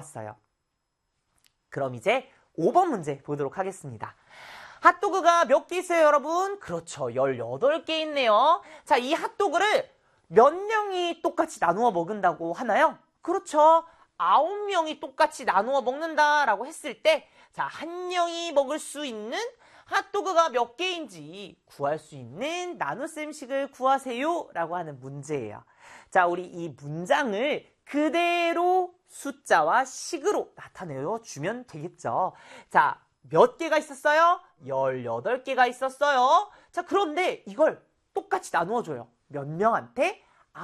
나왔어요. 그럼 이제 5번 문제 보도록 하겠습니다. 핫도그가 몇 개 있어요, 여러분? 그렇죠. 18개 있네요. 자, 이 핫도그를 몇 명이 똑같이 나누어 먹는다고 하나요? 그렇죠. 9명이 똑같이 나누어 먹는다라고 했을 때, 자, 한 명이 먹을 수 있는 핫도그가 몇 개인지 구할 수 있는 나눗셈식을 구하세요 라고 하는 문제예요. 자, 우리 이 문장을 그대로 숫자와 식으로 나타내어 주면 되겠죠. 자, 몇 개가 있었어요? 18개가 있었어요. 자, 그런데 이걸 똑같이 나누어줘요. 몇 명한테?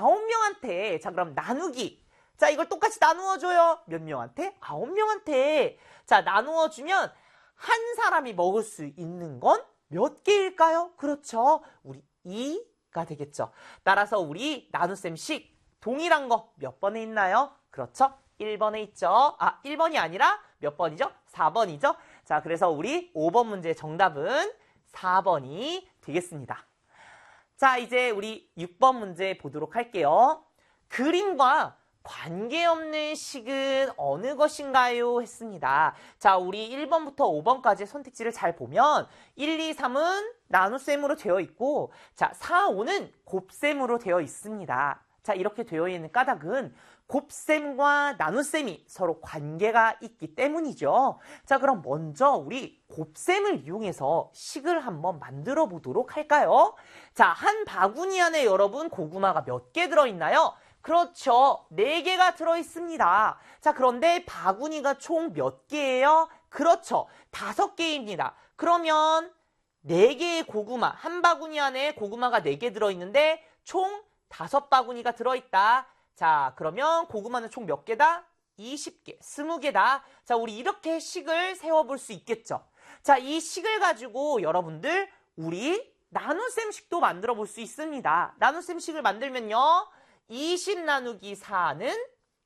9명한테. 자, 그럼 나누기. 자, 이걸 똑같이 나누어줘요. 몇 명한테? 9명한테. 자, 나누어주면 한 사람이 먹을 수 있는 건 몇 개일까요? 그렇죠. 우리 2가 되겠죠. 따라서 우리 나눗셈식 동일한 거 몇 번에 있나요? 그렇죠. 1번에 있죠. 1번이 아니라 몇 번이죠? 4번이죠. 자, 그래서 우리 5번 문제의 정답은 4번이 되겠습니다. 자, 이제 우리 6번 문제 보도록 할게요. 그림과 관계없는 식은 어느 것인가요? 했습니다. 자, 우리 1번부터 5번까지 선택지를 잘 보면 1, 2, 3은 나눗셈으로 되어 있고, 자, 4, 5는 곱셈으로 되어 있습니다. 자, 이렇게 되어 있는 까닭은 곱셈과 나눗셈이 서로 관계가 있기 때문이죠. 자, 그럼 먼저 우리 곱셈을 이용해서 식을 한번 만들어 보도록 할까요? 자, 한 바구니 안에 여러분 고구마가 몇 개 들어있나요? 그렇죠. 4개가 들어있습니다. 자, 그런데 바구니가 총 몇 개예요? 그렇죠. 5개입니다. 그러면 4개의 고구마, 한 바구니 안에 고구마가 4개 들어있는데 총 5바구니가 들어있다. 자, 그러면 고구마는 총 몇 개다? 20개, 20개다. 자, 우리 이렇게 식을 세워볼 수 있겠죠. 자, 이 식을 가지고 여러분들 우리 나눗셈식도 만들어 볼 수 있습니다. 나눗셈식을 만들면요. 20 나누기 4는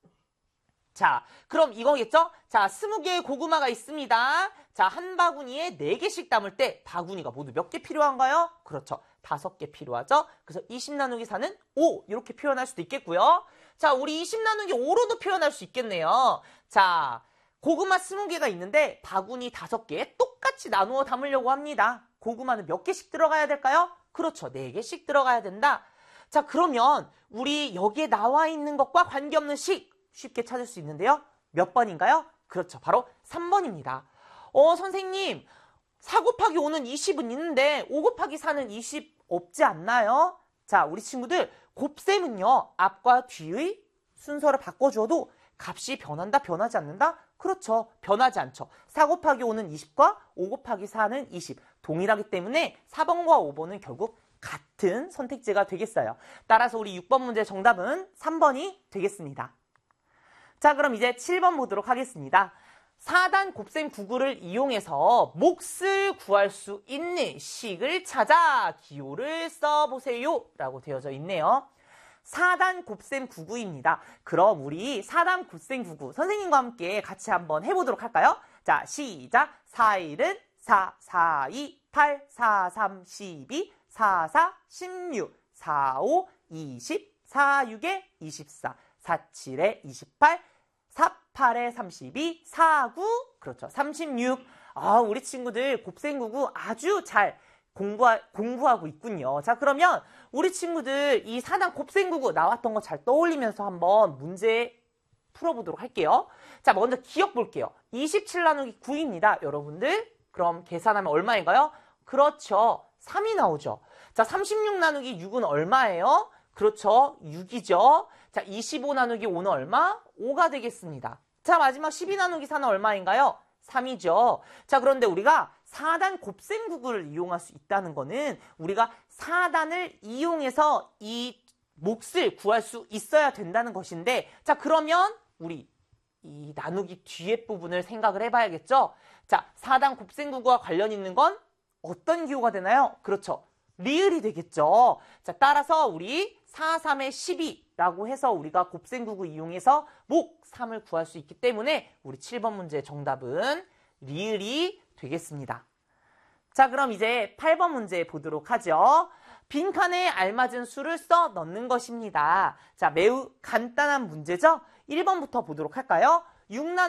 자, 그럼 이거겠죠? 자, 20개의 고구마가 있습니다. 자, 한 바구니에 4개씩 담을 때 바구니가 모두 몇 개 필요한가요? 그렇죠. 5개 필요하죠? 그래서 20 나누기 4는 5 이렇게 표현할 수도 있겠고요. 자, 우리 20 나누기 5로도 표현할 수 있겠네요. 자, 고구마 20개가 있는데 바구니 5개에 똑같이 나누어 담으려고 합니다. 고구마는 몇 개씩 들어가야 될까요? 그렇죠. 4개씩 들어가야 된다. 자, 그러면 우리 여기에 나와 있는 것과 관계없는 식 쉽게 찾을 수 있는데요. 몇 번인가요? 그렇죠. 바로 3번입니다. 선생님, 4 곱하기 5는 20은 있는데 5 곱하기 4는 20 없지 않나요? 자, 우리 친구들 곱셈은요. 앞과 뒤의 순서를 바꿔줘도 값이 변한다, 변하지 않는다? 그렇죠. 변하지 않죠. 4 곱하기 5는 20과 5 곱하기 4는 20. 동일하기 때문에 4번과 5번은 결국 같은 선택지가 되겠어요. 따라서 우리 6번 문제 정답은 3번이 되겠습니다. 자, 그럼 이제 7번 보도록 하겠습니다. 4단 곱셈 구구를 이용해서 몫을 구할 수 있는 식을 찾아 기호를 써보세요 라고 되어져 있네요. 4단 곱셈 구구입니다. 그럼 우리 4단 곱셈 구구 선생님과 함께 같이 한번 해보도록 할까요? 자, 시작! 4, 1은 4, 4, 2, 8, 4, 3, 12, 4, 4, 16, 4, 5, 20, 4, 6에 24, 4, 7에 28, 4, 8에 32, 4, 9, 그렇죠. 36. 우리 친구들 곱셈구구 아주 잘 공부하고 있군요. 자, 그러면 우리 친구들 이 4단 곱셈구구 나왔던 거 잘 떠올리면서 한번 문제 풀어보도록 할게요. 자, 먼저 기억 볼게요. 27 나누기 9입니다. 여러분들, 그럼 계산하면 얼마인가요? 그렇죠. 3이 나오죠. 자, 36 나누기 6은 얼마예요? 그렇죠. 6이죠. 자, 25 나누기 5는 얼마? 5가 되겠습니다. 자, 마지막 12 나누기 4는 얼마인가요? 3이죠. 자, 그런데 우리가 4단 곱셈구구를 이용할 수 있다는 거는 우리가 4단을 이용해서 이 몫을 구할 수 있어야 된다는 것인데, 자, 그러면 우리 이 나누기 뒤에 부분을 생각을 해봐야겠죠? 자, 4단 곱셈구구와 관련 있는 건 어떤 기호가 되나요? 그렇죠. 리을이 되겠죠. 자, 따라서 우리 4, 3에 12라고 해서 우리가 곱셈구구 이용해서 목 3을 구할 수 있기 때문에 우리 7번 문제의 정답은 리을이 되겠습니다. 자, 그럼 이제 8번 문제 보도록 하죠. 빈칸에 알맞은 수를 써 넣는 것입니다. 자, 매우 간단한 문제죠? 1번부터 보도록 할까요? 6